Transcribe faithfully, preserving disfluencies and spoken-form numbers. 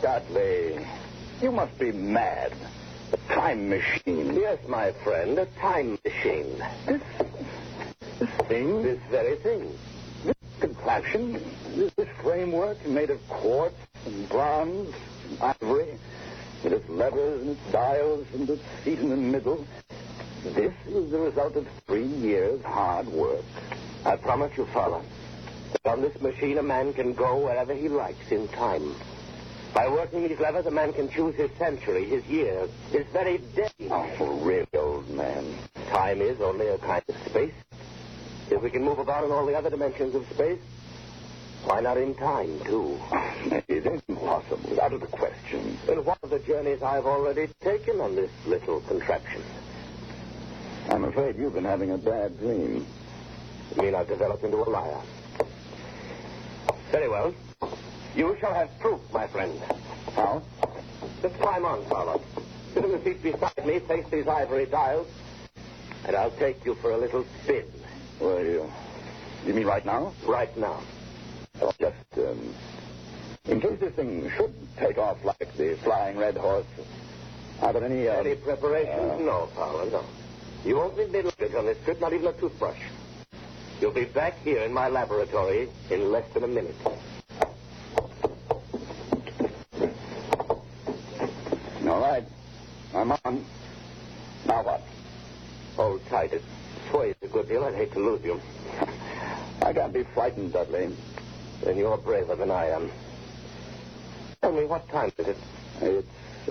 Dudley, you must be mad. A time machine. Yes, my friend, a time machine. This, this thing? This very thing. This contraption? This, this framework made of quartz and bronze and ivory, with its levers and its dials and its seat in the middle. This is the result of three years' hard work. I promise you, Fowler, that on this machine a man can go wherever he likes in time. By working these levers, a man can choose his century, his year, his very day. Oh, for real, old man. Time is only a kind of space. If we can move about in all the other dimensions of space, why not in time, too? It isn't possible. It's out of the question. Then what are the journeys I've already taken on this little contraption? I'm afraid you've been having a bad dream. You mean I've developed into a liar? Very well. You shall have proof, my friend. How? Just climb on, Fowler. Sit in the seat beside me, face these ivory dials, and I'll take you for a little spin. Well, you, you mean right now? Right now. Oh, just, um, in case this thing should take off like the flying red horse, are there any, um, Any preparations? Uh, no, Fowler, no. You won't need any luggage on this trip, not even a toothbrush. You'll be back here in my laboratory in less than a minute. All right. I'm on. Now what? Hold tight. It sways a good deal. I'd hate to lose you. I can't be frightened, Dudley. Then you're braver than I am. Tell me, what time is it? It's